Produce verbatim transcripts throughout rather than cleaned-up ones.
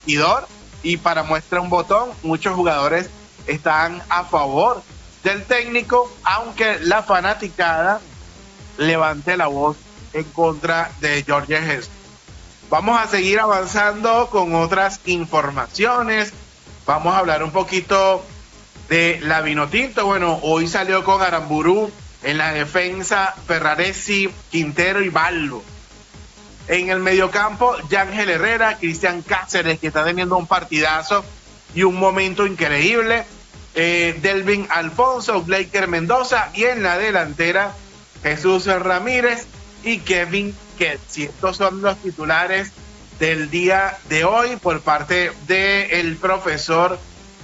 competidor y para muestra un botón, muchos jugadores están a favor del técnico, aunque la fanaticada levante la voz en contra de Jorge Jesús. Vamos a seguir avanzando con otras informaciones. Vamos a hablar un poquito de la Vinotinto. Bueno, hoy salió con Aramburu en la defensa Ferraresi, Quintero y Balbo. En el mediocampo, Yángel Herrera, Cristian Cáceres, que está teniendo un partidazo y un momento increíble. Eh, Delvin Alfonso, Blaker Mendoza, y en la delantera, Jesús Ramírez y Kevin Ketsi. Estos son los titulares del día de hoy por parte del profesor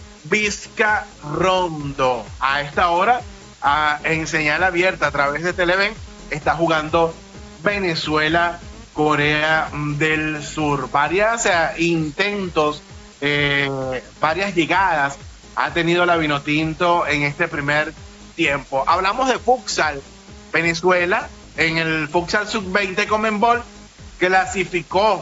Vizcarrondo. A esta hora, a, en señal abierta a través de Televen, está jugando Venezuela, Corea del Sur. Varias eh, intentos, eh, varias llegadas ha tenido la Vinotinto en este primer tiempo. Hablamos de futsal. Venezuela en el futsal sub veinte Conmebol clasificó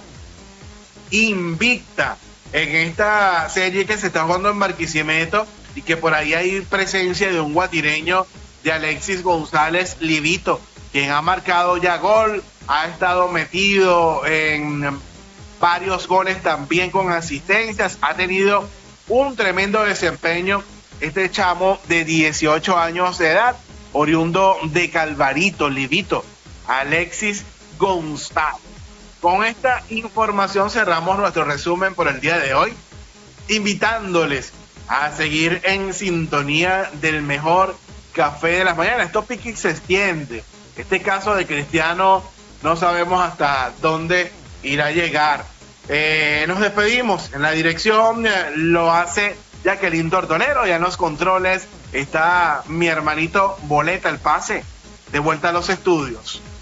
invicta en esta serie que se está jugando en Barquisimeto y que por ahí hay presencia de un guatireño, de Alexis González Livito, quien ha marcado ya gol, ha estado metido en varios goles también con asistencias, ha tenido un tremendo desempeño este chamo de dieciocho años de edad, oriundo de Calvarito, Livito, Alexis González. Con esta información cerramos nuestro resumen por el día de hoy, invitándoles a seguir en sintonía del mejor café de las mañanas. Esto pique se extiende. Este caso de Cristiano no sabemos hasta dónde irá a llegar. Eh, nos despedimos. En la dirección eh, lo hace Jacqueline Tortonero, y en los controles está mi hermanito Boleta, el pase. De vuelta a los estudios.